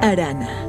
Arana.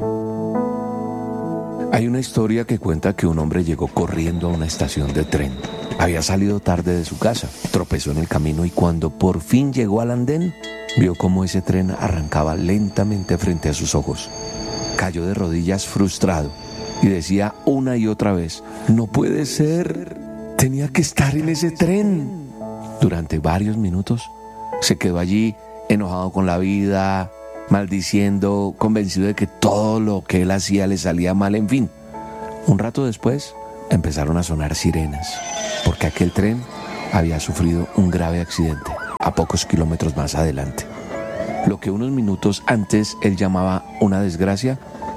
Hay una historia que cuenta que un hombre llegó corriendo a una estación de tren. Había salido tarde de su casa, tropezó en el camino y cuando por fin llegó al andén, vio cómo ese tren arrancaba lentamente frente a sus ojos. Cayó de rodillas frustrado y decía una y otra vez: «No puede ser, tenía que estar en ese tren». Durante varios minutos se quedó allí enojado con la vida, maldiciendo, convencido de que todo lo que él hacía le salía mal, en fin. Un rato después empezaron a sonar sirenas, porque aquel tren había sufrido un grave accidente a pocos kilómetros más adelante. Lo que unos minutos antes él llamaba una desgracia,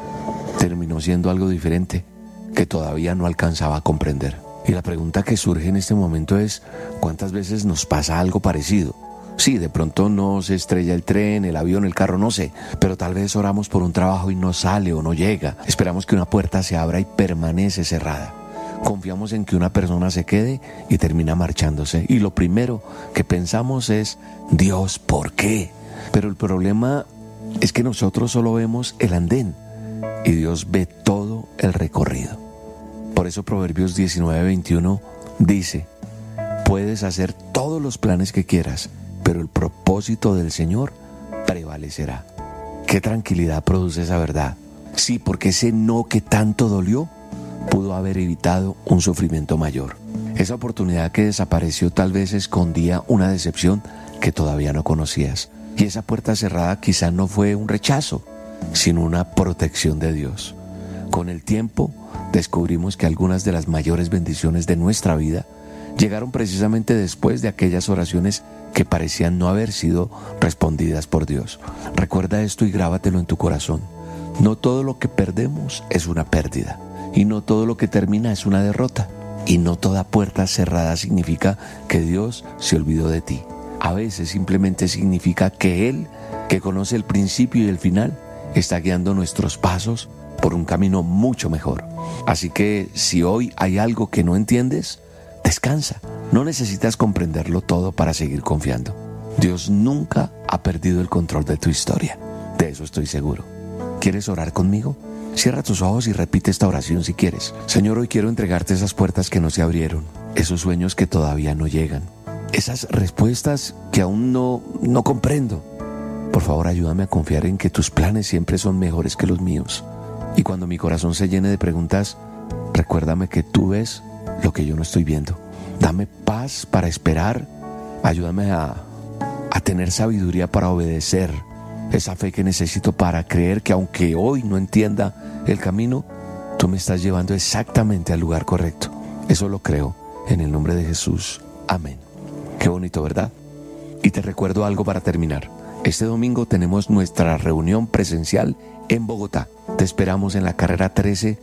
terminó siendo algo diferente, que todavía no alcanzaba a comprender. Y la pregunta que surge en este momento es: ¿cuántas veces nos pasa algo parecido? Sí, de pronto no se estrella el tren, el avión, el carro, no sé, pero tal vez oramos por un trabajo y no sale o no llega. Esperamos que una puerta se abra y permanece cerrada. Confiamos en que una persona se quede y termina marchándose. Y lo primero que pensamos es: Dios, ¿por qué? Pero el problema es que nosotros solo vemos el andén y Dios ve todo el recorrido. Por eso Proverbios 19:21 dice: puedes hacer todos los planes que quieras, pero el propósito del Señor prevalecerá. ¿Qué tranquilidad produce esa verdad? Sí, porque ese no que tanto dolió pudo haber evitado un sufrimiento mayor. Esa oportunidad que desapareció tal vez escondía una decepción que todavía no conocías. Y esa puerta cerrada quizá no fue un rechazo, sino una protección de Dios. Con el tiempo descubrimos que algunas de las mayores bendiciones de nuestra vida llegaron precisamente después de aquellas oraciones que parecían no haber sido respondidas por Dios. Recuerda esto y grábatelo en tu corazón. No todo lo que perdemos es una pérdida, y no todo lo que termina es una derrota, y no toda puerta cerrada significa que Dios se olvidó de ti. A veces simplemente significa que Él, que conoce el principio y el final, está guiando nuestros pasos por un camino mucho mejor. Así que si hoy hay algo que no entiendes, descansa. No necesitas comprenderlo todo para seguir confiando. Dios nunca ha perdido el control de tu historia. De eso estoy seguro. ¿Quieres orar conmigo? Cierra tus ojos y repite esta oración si quieres. Señor, hoy quiero entregarte esas puertas que no se abrieron, esos sueños que todavía no llegan, esas respuestas que aún no comprendo. Por favor, ayúdame a confiar en que tus planes siempre son mejores que los míos. Y cuando mi corazón se llene de preguntas, recuérdame que tú ves lo que yo no estoy viendo. Dame paz para esperar. Ayúdame a tener sabiduría para obedecer. Esa fe que necesito para creer que aunque hoy no entienda el camino, tú me estás llevando exactamente al lugar correcto. Eso lo creo en el nombre de Jesús. Amén. Qué bonito, ¿verdad? Y te recuerdo algo para terminar. Este domingo tenemos nuestra reunión presencial en Bogotá. Te esperamos en la carrera 13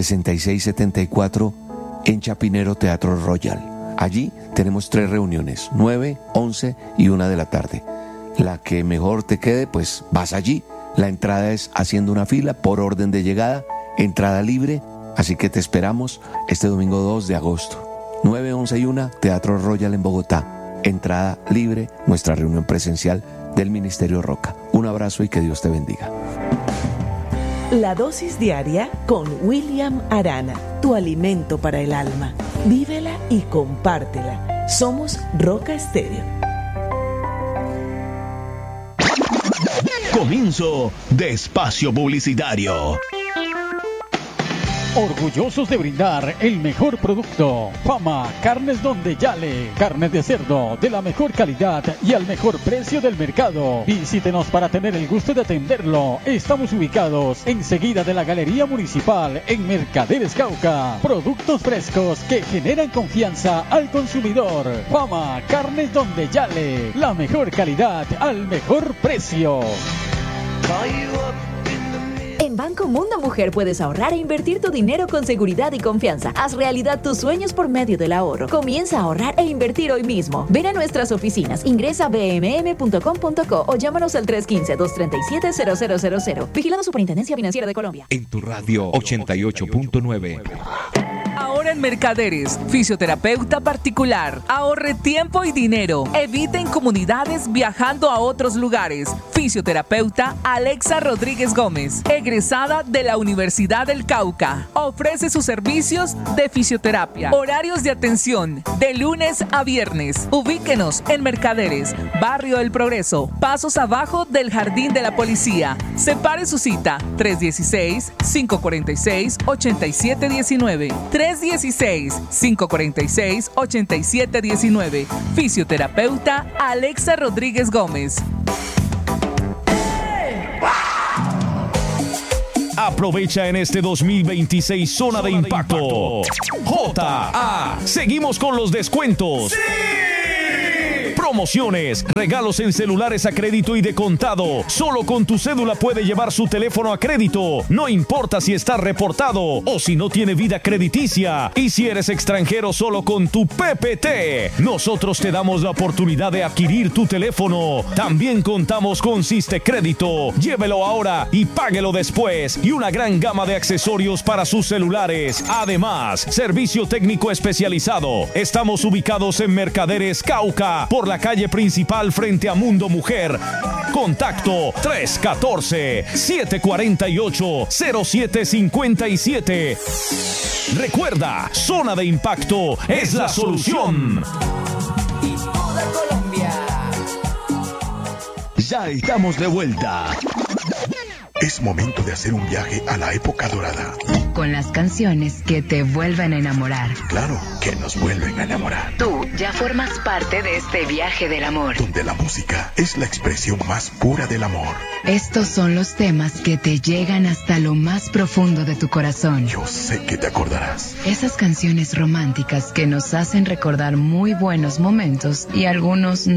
6674 en Chapinero Teatro Royal. Allí tenemos 3 reuniones, 9, 11 y 1 de la tarde. La que mejor te quede, pues vas allí. La entrada es haciendo una fila por orden de llegada, entrada libre, así que te esperamos este domingo 2 de agosto. 9, 11 y 1, Teatro Royal en Bogotá. Entrada libre, nuestra reunión presencial del Ministerio Roca. Un abrazo y que Dios te bendiga. La dosis diaria con William Arana, tu alimento para el alma. Vívela y compártela. Somos Roca Estéreo. Comienzo de espacio publicitario. Orgullosos de brindar el mejor producto. Fama Carnes Donde Yale. Carnes de cerdo de la mejor calidad y al mejor precio del mercado. Visítenos para tener el gusto de atenderlo. Estamos ubicados enseguida de la Galería Municipal en Mercaderes Cauca. Productos frescos que generan confianza al consumidor. Fama Carnes Donde Yale. La mejor calidad al mejor precio. En Banco Mundo Mujer puedes ahorrar e invertir tu dinero con seguridad y confianza. Haz realidad tus sueños por medio del ahorro. Comienza a ahorrar e invertir hoy mismo. Ven a nuestras oficinas, ingresa a bmm.com.co o llámanos al 315-237-0000. Vigilado Superintendencia Financiera de Colombia. En tu radio 88.9. Ahora en Mercaderes, fisioterapeuta particular. Ahorre tiempo y dinero. Evite incomodidades viajando a otros lugares. Fisioterapeuta Alexa Rodríguez Gómez, egresada de la Universidad del Cauca. Ofrece sus servicios de fisioterapia. Horarios de atención de lunes a viernes. Ubíquenos en Mercaderes, Barrio del Progreso, pasos abajo del Jardín de la Policía. Separe su cita 316-546-8719. 316-546-8719. Fisioterapeuta Alexa Rodríguez Gómez. Aprovecha en este 2026 Zona de Impacto. JA. Seguimos con los descuentos. ¡Sí! Promociones, regalos en celulares a crédito y de contado. Solo con tu cédula puede llevar su teléfono a crédito. No importa si está reportado o si no tiene vida crediticia. Y si eres extranjero, solo con tu PPT. Nosotros te damos la oportunidad de adquirir tu teléfono. También contamos con Siste Crédito. Llévelo ahora y páguelo después. Y una gran gama de accesorios para sus celulares. Además, servicio técnico especializado. Estamos ubicados en Mercaderes Cauca, por la calle principal frente a Mundo Mujer. Contacto 314-748-0757. Recuerda, Zona de Impacto es la solución. Y toda Colombia. Ya estamos de vuelta. Es momento de hacer un viaje a la época dorada. Con las canciones que te vuelven a enamorar. Claro, que nos vuelven a enamorar. Tú ya formas parte de este viaje del amor. Donde la música es la expresión más pura del amor. Estos son los temas que te llegan hasta lo más profundo de tu corazón. Yo sé que te acordarás. Esas canciones románticas que nos hacen recordar muy buenos momentos y algunos